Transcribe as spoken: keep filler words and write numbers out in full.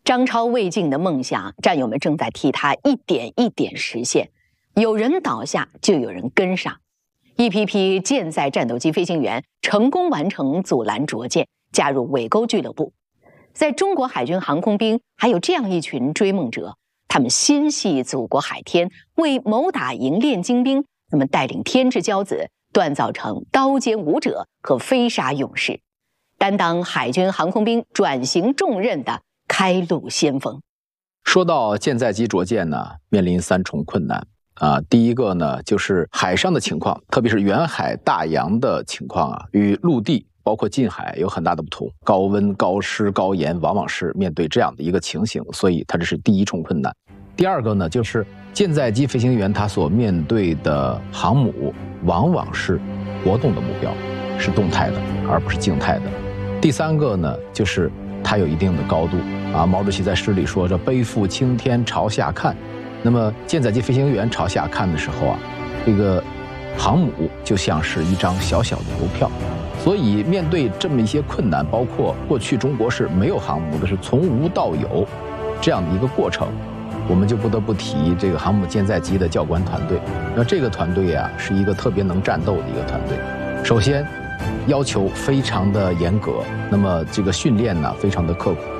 张超未尽的梦想，战友们正在替他一点一点实现。有人倒下，就有人跟上。一批批舰载战斗机飞行员成功完成阻拦着舰，加入尾钩俱乐部。在中国海军航空兵，还有这样一群追梦者，他们心系祖国海天，为谋打赢练精兵，他们带领天之骄子锻造成刀尖武者和飞沙勇士，担当海军航空兵转型重任的开路先锋。 说到舰载机着舰呢，面临三重困难啊。第一个呢，就是海上的情况，特别是远海大洋的情况啊，与陆地包括近海有很大的不同。高温、高湿、高盐，往往是面对这样的一个情形，所以它这是第一重困难。第二个呢，就是舰载机飞行员他所面对的航母，往往是活动的目标，是动态的，而不是静态的。第三个呢，就是它有一定的高度啊。毛主席在诗里说着背负青天朝下看，那么舰载机飞行员朝下看的时候啊，这个航母就像是一张小小的邮票。所以面对这么一些困难，包括过去中国是没有航母的，是从无到有这样的一个过程，我们就不得不提这个航母舰载机的教官团队。那这个团队啊，是一个特别能战斗的一个团队。首先要求非常的严格，那么这个训练呢非常的刻苦。